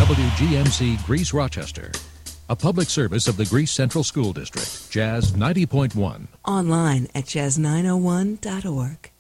WGMC Greece Rochester, a public service of the Greece Central School District, Jazz 90.1. Online at jazz901.org.